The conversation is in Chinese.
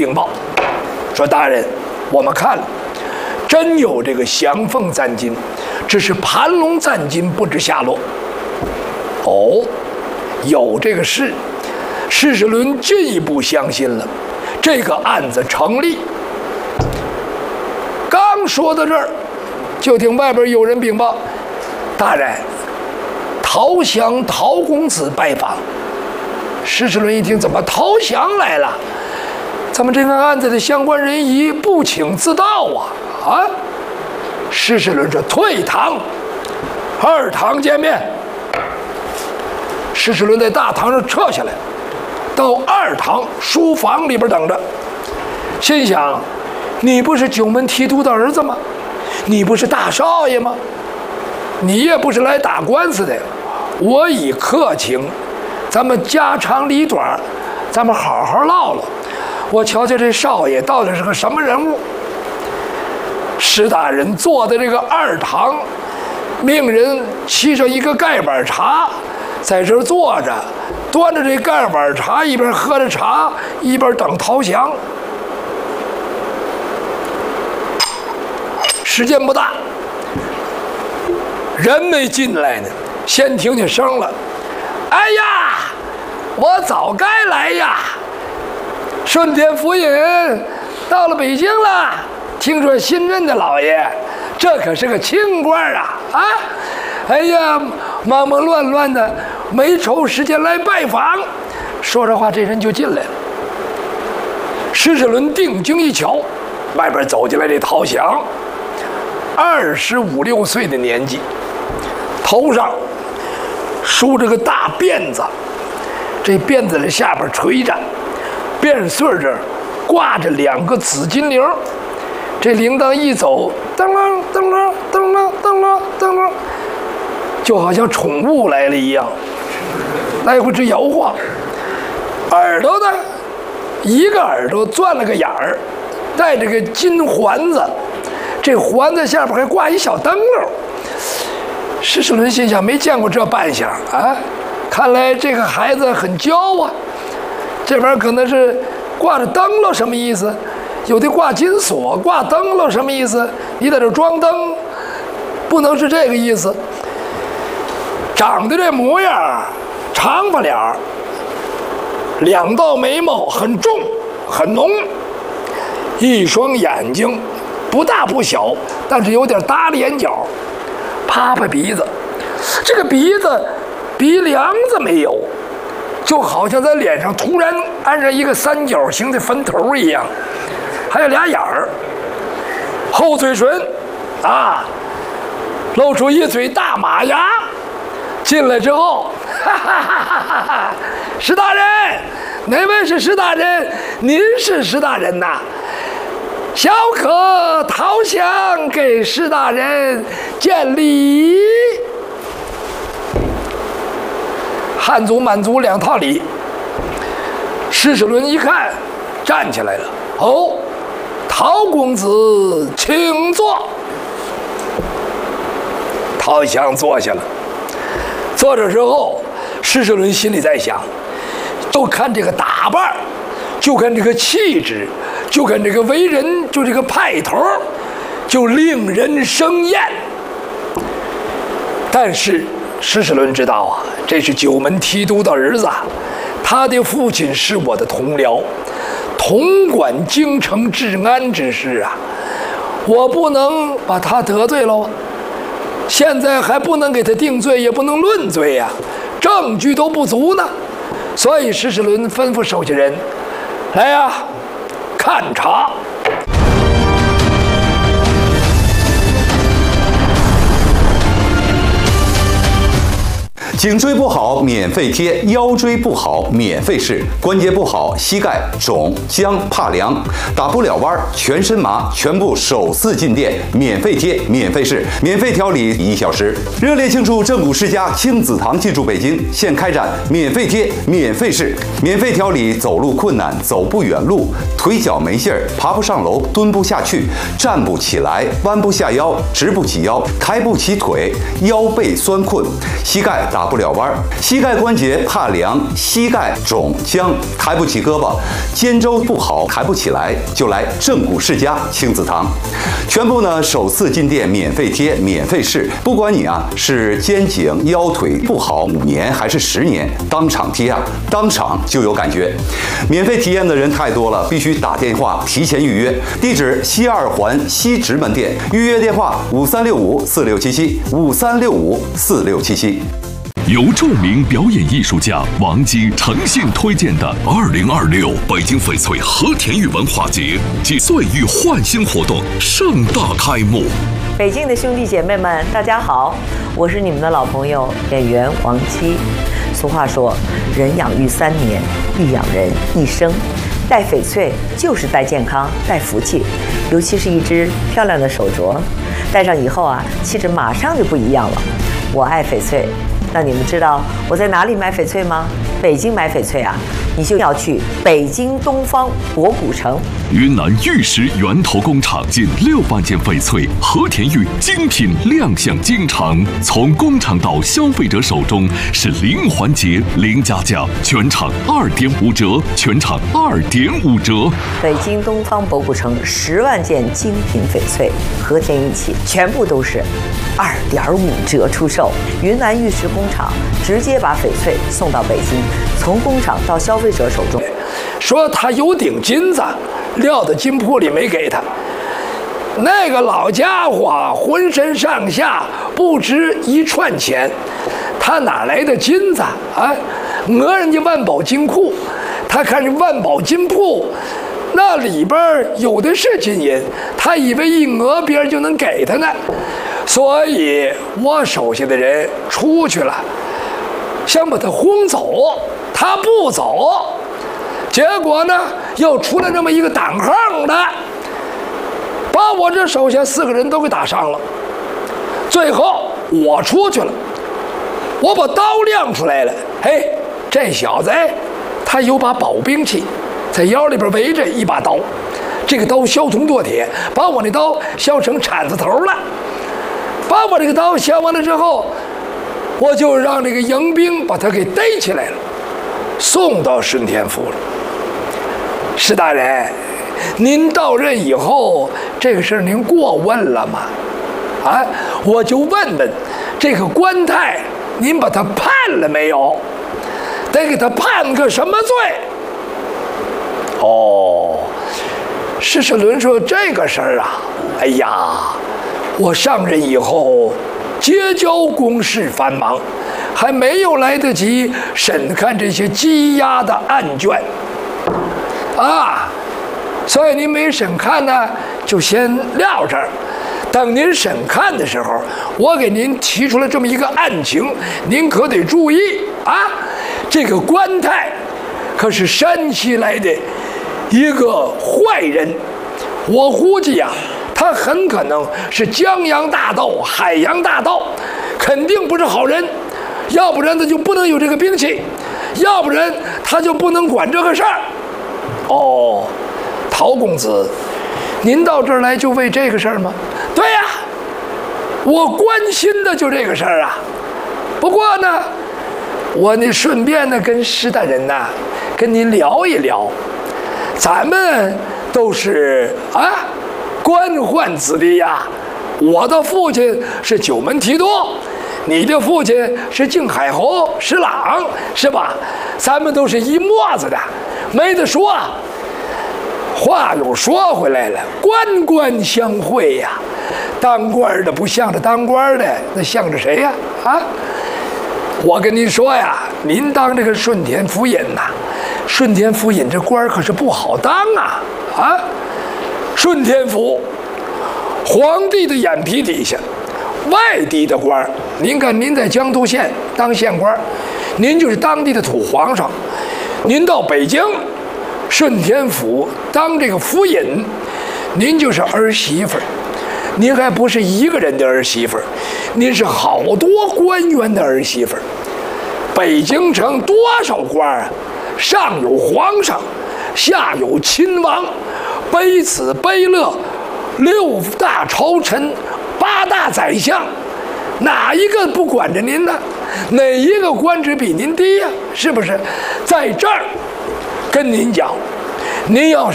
禀报，说大人，我们看了，真有这个降凤战金，只是盘龙战金不知下落。哦，有这个事，施世伦进一步相信了这个案子成立。刚说到这儿，就听外边有人禀报，大人，陶降陶公子拜访。施世伦一听，怎么陶降来了？咱们这个案子的相关人一不请自到啊！施世伦说：“退堂，二堂见面。”施世伦在大堂上撤下来，到二堂书房里边等着，心想：你不是九门提督的儿子吗？你不是大少爷吗？你也不是来打官司的，我已客请。咱们家长里短，咱们好好唠唠。我瞧瞧这少爷到底是个什么人物。施大人坐在这个二堂，命人沏上一个盖碗茶，在这儿坐着，端着这盖碗茶，一边喝着茶，一边等陶降。时间不大，人没进来呢，先听见声了。哎呀，我早该来呀！顺天府尹到了北京了，听说新任的老爷，这可是个清官啊！哎呀，忙忙乱乱的，没抽时间来拜访。说着话，这人就进来了。施世伦定睛一瞧，外边走进来这陶降，25、26岁的年纪，头上梳着个大辫子，这辫子的下边垂着，辫穗这儿挂着2个紫金铃，这铃铛一走，噔啷噔啷噔啷噔啷噔啷，就好像宠物来了一样，来回直摇晃。耳朵呢，一个耳朵钻了个眼儿，带着个金环子，这环子下边还挂一小灯笼。施世伦心想，没见过这扮相啊！看来这个孩子很娇啊。这边可能是挂着灯笼，什么意思？有的挂金锁，挂灯笼什么意思？你在这装灯，不能是这个意思。长得这模样，长发脸儿，2道眉毛很重很浓，一双眼睛不大不小，但是有点耷拉眼角。啪啪鼻子，这个鼻子鼻梁子没有，就好像在脸上突然安上一个三角形的坟头一样，还有俩眼儿，厚嘴唇啊，露出一嘴大马牙。进来之后，哈哈哈哈哈！施大人，哪位是施大人？您是施大人呐？小可陶降给施大人见礼。汉族满族2套礼。施世伦一看，站起来了。哦，陶公子，请坐。陶降坐下了。坐着之后，施世伦心里在想：就看这个打扮，就看这个气质，就看这个为人，就这个派头，就令人生厌。但是施世伦知道啊，这是九门提督的儿子，他的父亲是我的同僚，统管京城治安之事啊，我不能把他得罪喽。现在还不能给他定罪，也不能论罪呀，证据都不足呢。所以施世伦吩咐手下人，来呀，看查。 颈椎不好免费贴，腰椎不好免费试，关节不好膝盖肿僵怕凉，打不了弯全身麻，全部首次进店，免费贴免费试，免费调理1小时。热烈庆祝正骨世家亲子堂进驻北京，现开展免费贴免费试，免费调理走路困难、走不远路、腿脚没劲儿、爬不上楼、蹲不下去、站不起来、弯不下腰、直不起腰、抬不起腿、腰背酸困、膝盖打不了弯儿；膝盖关节怕凉、膝盖肿僵、抬不起胳膊、肩周不好、抬不起来，就来正骨世家亲子堂。全部呢首次进店免费贴、免费试，不管你是肩颈腰腿不好5年还是10年，当场贴当场就有感觉。免费体验的人太多了，必须打电话提前预约。地址西2环西直门店，预约电话5365467753654677。 由著名表演艺术家王姬诚信推荐的2026北京翡翠和田玉文化节暨岁玉焕新活动盛大开幕。 北京的兄弟姐妹们，大家好，我是你们的老朋友演员王姬。俗话说，人养育3年，育养人1生。戴翡翠就是戴健康、戴福气，尤其是一只漂亮的手镯，戴上以后气质马上就不一样了。我爱翡翠，那你们知道我在哪里买翡翠吗？北京买翡翠你就要去北京东方博古城。 云南玉石源头工厂近6万件翡翠和田玉精品亮相京城，从工厂到消费者手中是零环节、零加价，全场2.5折，全场2.5折。 北京东方博古城10万件精品翡翠和田玉器，全部都是2.5折出售。云南玉石工厂直接把翡翠送到北京，从工厂到消费者手中。 说他有顶金子，撂到金铺里没给他。那个老家伙浑身上下不值1串钱，他哪来的金子讹人家万宝金库，他看这万宝金铺那里边有的是金银，他以为一讹别人就能给他呢，所以我手下的人出去了，想把他轰走，他不走。结果呢，又出来这么一个挡横的，把我这手下4个人都给打伤了。最后我出去了，我把刀亮出来了。嘿，这小子他有把宝兵器，在腰里边围着一把刀，这个刀削铜剁铁，把我那刀削成铲子头了。把我这个刀削完了之后，我就让这个迎兵把他给逮起来了，送到顺天府了。石大人，您到任以后，这个事儿您过问了吗？我就问问，这个官太您把他判了没有？得给他判个什么罪？施世伦说这个事儿哎呀，我上任以后，结交公事繁忙，还没有来得及审看这些积压的案卷。所以您没审看呢，就先撂这儿。等您审看的时候，我给您提出了这么一个案情，您可得注意这个官太可是山西来的一个坏人，我估计他很可能是江洋大盗、海洋大盗，肯定不是好人。要不然他就不能有这个兵器，要不然他就不能管这个事儿。陶公子，您到这儿来就为这个事儿吗？对呀，我关心的就这个事儿不过呢，我顺便呢跟施大人跟您聊一聊，咱们都是官宦子弟我的父亲是九门提督，你的父亲是靖海侯施琅，是吧？咱们都是一模子的，没得说。话又说回来了，官官相会当官的不向着当官的，那向着谁我跟您说您当这个顺天府尹顺天府尹这官可是不好当顺天府皇帝的眼皮底下，外地的官，您看您在江都县当县官，您就是当地的土皇上；您到北京顺天府当这个府尹，您就是儿媳妇儿。您还不是一个人的儿媳妇儿，您是好多官员的儿媳妇儿。北京城多少官上有皇上，下有亲王，卑子卑乐，6大朝臣，8大宰相，哪一个不管着您呢？ 哪一个官职比您低呀？是不是？在这儿跟您讲，您要